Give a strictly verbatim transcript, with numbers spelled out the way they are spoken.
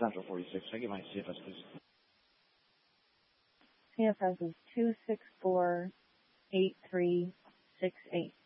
Central forty-six. Can I get my C F S, please? C F S is two six four eight three six eight.